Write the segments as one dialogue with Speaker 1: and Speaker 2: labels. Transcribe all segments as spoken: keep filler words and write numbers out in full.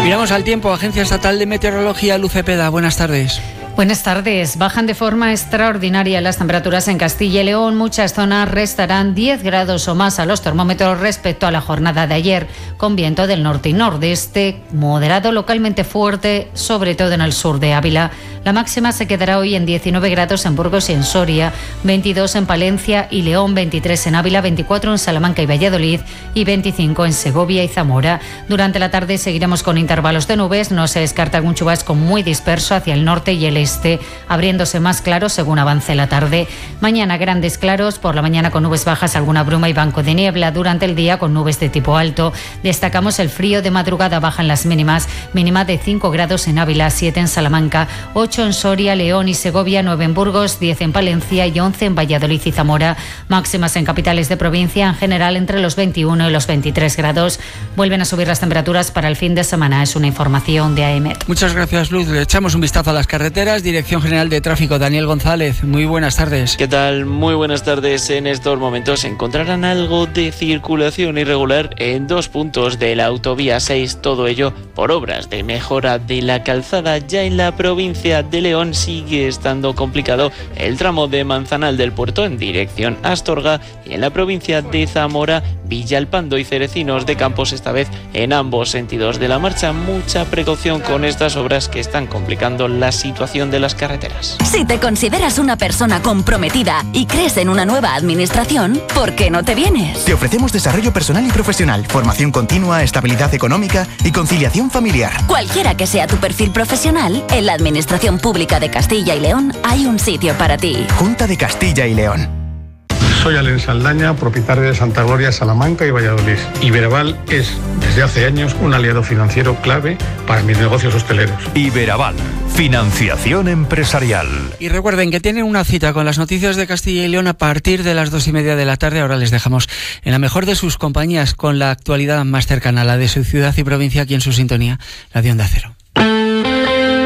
Speaker 1: Miramos al tiempo. Agencia Estatal de Meteorología, Luz Cepeda. Buenas tardes.
Speaker 2: Buenas tardes. Bajan de forma extraordinaria las temperaturas en Castilla y León. Muchas zonas restarán diez grados o más a los termómetros respecto a la jornada de ayer, con viento del norte y nordeste, moderado localmente fuerte, sobre todo en el sur de Ávila. La máxima se quedará hoy en diecinueve grados en Burgos y en Soria, veintidós en Palencia y León, veintitrés en Ávila, veinticuatro en Salamanca y Valladolid y veinticinco en Segovia y Zamora. Durante la tarde seguiremos con intervalos de nubes. No se descarta algún chubasco muy disperso hacia el norte y el este. Este, abriéndose más claro según avance la tarde. Mañana grandes claros, por la mañana con nubes bajas, alguna bruma y banco de niebla. Durante el día con nubes de tipo alto. Destacamos el frío de madrugada, bajan las mínimas, mínima de cinco grados en Ávila, siete en Salamanca, ocho en Soria, León y Segovia, nueve en Burgos, diez en Palencia y once en Valladolid y Zamora. Máximas en capitales de provincia en general entre los veintiuno y los veintitrés grados. Vuelven a subir las temperaturas para el fin de semana. Es una información de A E M E T.
Speaker 1: Muchas gracias, Luz. Le echamos un vistazo a las carreteras. Dirección General de Tráfico, Daniel González. Muy buenas tardes.
Speaker 3: ¿Qué tal? Muy buenas tardes. En estos momentos encontrarán algo de circulación irregular en dos puntos de la autovía seis, todo ello por obras de mejora de la calzada. Ya en la provincia de León sigue estando complicado el tramo de Manzanal del Puerto en dirección Astorga, y en la provincia de Zamora, Villalpando y Cerecinos de Campos, esta vez en ambos sentidos de la marcha. Mucha precaución con estas obras que están complicando la situación de las carreteras.
Speaker 4: Si te consideras una persona comprometida y crees en una nueva administración, ¿por qué no te vienes?
Speaker 5: Te ofrecemos desarrollo personal y profesional, formación continua, estabilidad económica y conciliación familiar.
Speaker 4: Cualquiera que sea tu perfil profesional, en la Administración Pública de Castilla y León hay un sitio para ti.
Speaker 5: Junta de Castilla y León.
Speaker 6: Soy Alen Saldaña, propietario de Santa Gloria, Salamanca y Valladolid. Iberaval es, desde hace años, un aliado financiero clave para mis negocios hosteleros.
Speaker 7: Iberaval, financiación empresarial.
Speaker 1: Y recuerden que tienen una cita con las noticias de Castilla y León a partir de las dos y media de la tarde. Ahora les dejamos en la mejor de sus compañías, con la actualidad más cercana a la de su ciudad y provincia, aquí en su sintonía, la de Onda Cero.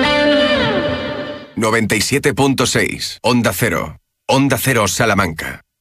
Speaker 8: noventa y siete punto seis, Onda Cero. Onda Cero Salamanca.